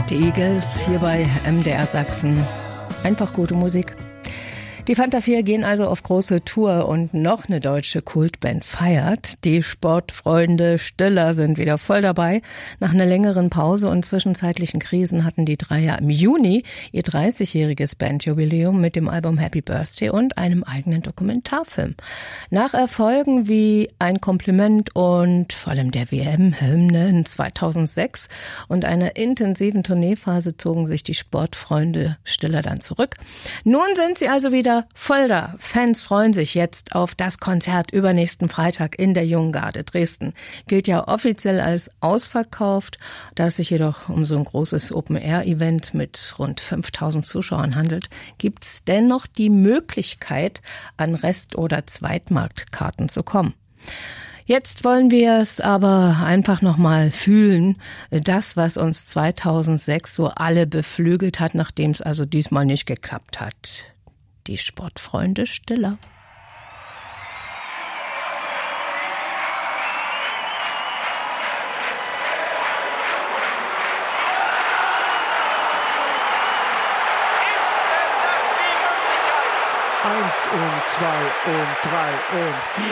Die Eagles hier bei MDR Sachsen. Einfach gute Musik. Die Fanta 4 gehen also auf große Tour und noch eine deutsche Kultband feiert. Die Sportfreunde Stiller sind wieder voll dabei. Nach einer längeren Pause und zwischenzeitlichen Krisen hatten die drei ja im Juni ihr 30-jähriges Bandjubiläum mit dem Album Happy Birthday und einem eigenen Dokumentarfilm. Nach Erfolgen wie Ein Kompliment und vor allem der WM-Hymne in 2006 und einer intensiven Tourneephase zogen sich die Sportfreunde Stiller dann zurück. Nun sind sie also wieder voll da. Fans freuen sich jetzt auf das Konzert übernächsten Freitag in der Jungen Garde Dresden. Gilt ja offiziell als ausverkauft. Da es sich jedoch um so ein großes Open-Air-Event mit rund 5000 Zuschauern handelt, gibt es dennoch die Möglichkeit, an Rest- oder Zweitmarktkarten zu kommen. Jetzt wollen wir es aber einfach nochmal fühlen, das, was uns 2006 so alle beflügelt hat, nachdem es also diesmal nicht geklappt hat. Die Sportfreunde Stiller. Eins und zwei und drei und vier.